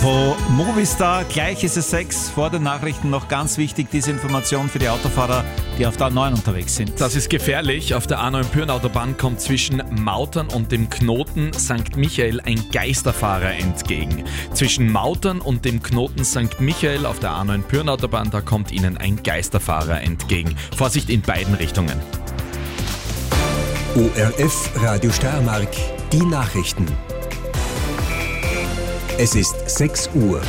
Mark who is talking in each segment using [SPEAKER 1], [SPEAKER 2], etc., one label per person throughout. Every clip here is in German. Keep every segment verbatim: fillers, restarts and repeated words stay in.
[SPEAKER 1] Pro Movistar, gleich ist es sechs, vor den Nachrichten noch ganz wichtig, diese Information für die Autofahrer, die auf der A neun unterwegs sind.
[SPEAKER 2] Das ist gefährlich. Auf der A neun Pyhrn-Autobahn kommt zwischen Mautern und dem Knoten Sankt Michael ein Geisterfahrer entgegen. Zwischen Mautern und dem Knoten Sankt Michael auf der A neun Pyhrn-Autobahn, da kommt Ihnen ein Geisterfahrer entgegen. Vorsicht in beiden Richtungen.
[SPEAKER 3] O R F Radio Steiermark, die Nachrichten. Es ist sechs Uhr.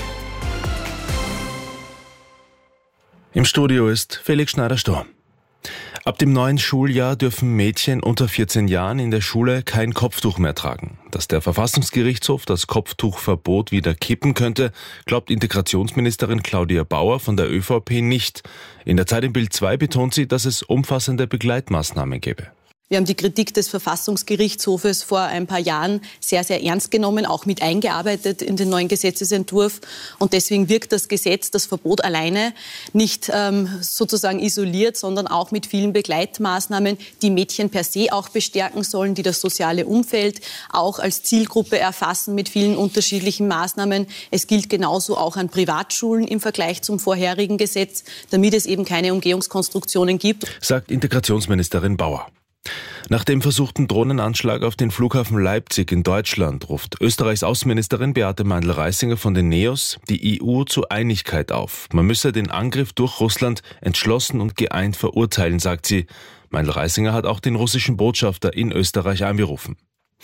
[SPEAKER 4] Im Studio ist Felix Schneider-Stor. Ab dem neuen Schuljahr dürfen Mädchen unter vierzehn Jahren in der Schule kein Kopftuch mehr tragen. Dass der Verfassungsgerichtshof das Kopftuchverbot wieder kippen könnte, glaubt Integrationsministerin Claudia Bauer von der ÖVP nicht. In der Zeit im Bild zwei betont sie, dass es umfassende Begleitmaßnahmen gäbe.
[SPEAKER 5] Wir haben die Kritik des Verfassungsgerichtshofes vor ein paar Jahren sehr, sehr ernst genommen, auch mit eingearbeitet in den neuen Gesetzesentwurf. Und deswegen wirkt das Gesetz, das Verbot alleine, nicht ähm, sozusagen isoliert, sondern auch mit vielen Begleitmaßnahmen, die Mädchen per se auch bestärken sollen, die das soziale Umfeld auch als Zielgruppe erfassen mit vielen unterschiedlichen Maßnahmen. Es gilt genauso auch an Privatschulen im Vergleich zum vorherigen Gesetz, damit es eben keine Umgehungskonstruktionen gibt.
[SPEAKER 4] Sagt Integrationsministerin Bauer. Nach dem versuchten Drohnenanschlag auf den Flughafen Leipzig in Deutschland ruft Österreichs Außenministerin Beate Meindl-Reisinger von den NEOS die E U zu Einigkeit auf. Man müsse den Angriff durch Russland entschlossen und geeint verurteilen, sagt sie. Meindl-Reisinger hat auch den russischen Botschafter in Österreich angerufen.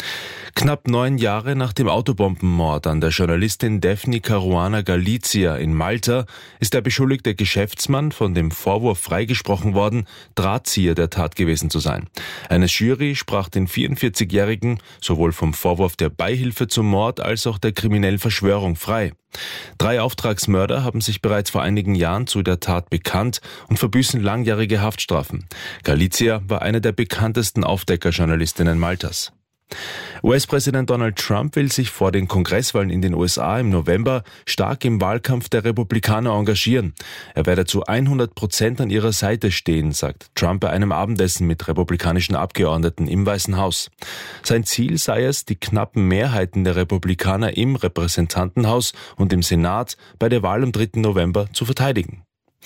[SPEAKER 4] Knapp neun Jahre nach dem Autobombenmord an der Journalistin Daphne Caruana Galizia in Malta ist der beschuldigte Geschäftsmann von dem Vorwurf freigesprochen worden, Drahtzieher der Tat gewesen zu sein. Eine Jury sprach den vierundvierzigjährigen sowohl vom Vorwurf der Beihilfe zum Mord als auch der kriminellen Verschwörung frei. Drei Auftragsmörder haben sich bereits vor einigen Jahren zu der Tat bekannt und verbüßen langjährige Haftstrafen. Galizia war eine der bekanntesten Aufdeckerjournalistinnen Maltas. U S-Präsident Donald Trump will sich vor den Kongresswahlen in den U S A im November stark im Wahlkampf der Republikaner engagieren. Er werde zu hundert Prozent an ihrer Seite stehen, sagt Trump bei einem Abendessen mit republikanischen Abgeordneten im Weißen Haus. Sein Ziel sei es, die knappen Mehrheiten der Republikaner im Repräsentantenhaus und im Senat bei der Wahl am dritten November zu verteidigen.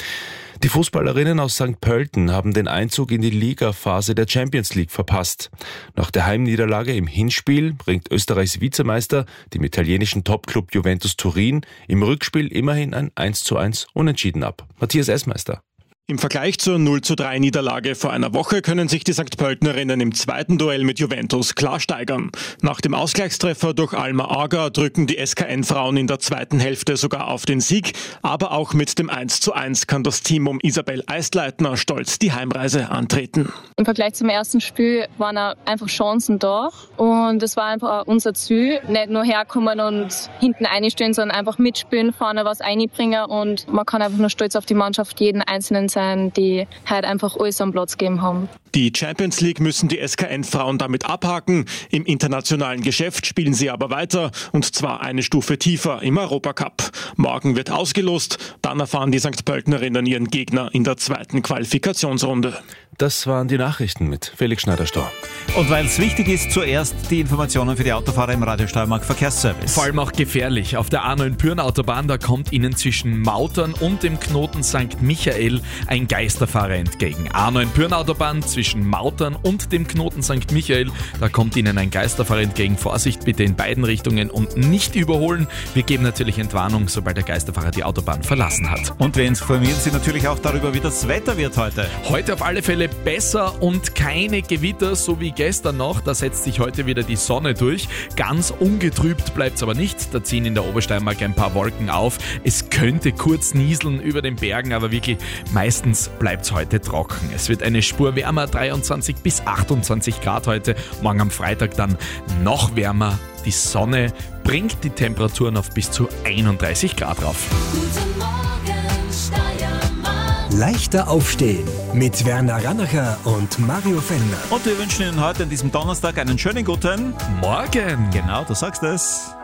[SPEAKER 4] Die Fußballerinnen aus Sankt Pölten haben den Einzug in die Ligaphase der Champions League verpasst. Nach der Heimniederlage im Hinspiel bringt Österreichs Vizemeister, dem italienischen Topclub Juventus Turin, im Rückspiel immerhin ein eins zu eins Unentschieden ab. Matthias Essmeister.
[SPEAKER 6] Im Vergleich zur null zu drei Niederlage vor einer Woche können sich die Sankt Pöltenerinnen im zweiten Duell mit Juventus klar steigern. Nach dem Ausgleichstreffer durch Alma Aga drücken die S K N-Frauen in der zweiten Hälfte sogar auf den Sieg, aber auch mit dem eins zu eins kann das Team um Isabel Eistleitner stolz die Heimreise antreten.
[SPEAKER 7] Im Vergleich zum ersten Spiel waren einfach Chancen da und es war einfach unser Ziel, nicht nur herkommen und hinten einstehen, sondern einfach mitspielen, vorne was einbringen und man kann einfach nur stolz auf die Mannschaft, jeden Einzelnen sein, die halt einfach alles am Platz gegeben haben.
[SPEAKER 6] Die Champions League müssen die S K N-Frauen damit abhaken. Im internationalen Geschäft spielen sie aber weiter und zwar eine Stufe tiefer im Europacup. Morgen wird ausgelost, dann erfahren die Sankt Pöltenerinnen ihren Gegner in der zweiten Qualifikationsrunde.
[SPEAKER 4] Das waren die Nachrichten mit Felix Schneider-Stor.
[SPEAKER 1] Und weil es wichtig ist, zuerst die Informationen für die Autofahrer im Radio Steiermark Verkehrsservice.
[SPEAKER 2] Vor allem auch gefährlich. Auf der A neun Pyhrn-Autobahn, da kommt Ihnen zwischen Mautern und dem Knoten Sankt Michael ein Geisterfahrer entgegen. A neun Pyhrn-Autobahn zwischen Mautern und dem Knoten Sankt Michael, da kommt Ihnen ein Geisterfahrer entgegen. Vorsicht bitte in beiden Richtungen und nicht überholen. Wir geben natürlich Entwarnung, sobald der Geisterfahrer die Autobahn verlassen hat.
[SPEAKER 1] Und wir informieren Sie natürlich auch darüber, wie das Wetter wird heute.
[SPEAKER 2] Heute auf alle Fälle besser und keine Gewitter, so wie gestern noch. Da setzt sich heute wieder die Sonne durch. Ganz ungetrübt bleibt es aber nicht. Da ziehen in der Obersteiermark ein paar Wolken auf. Es könnte kurz nieseln über den Bergen, aber wirklich meistens bleibt es heute trocken. Es wird eine Spur wärmer, dreiundzwanzig bis achtundzwanzig Grad heute. Morgen am Freitag dann noch wärmer. Die Sonne bringt die Temperaturen auf bis zu einunddreißig Grad rauf.
[SPEAKER 3] Guten Morgen, Steiermark. Leichter aufstehen mit Werner Rannacher und Mario Fellner.
[SPEAKER 1] Und wir wünschen Ihnen heute an diesem Donnerstag einen schönen guten
[SPEAKER 2] Morgen.
[SPEAKER 1] Genau, du sagst es.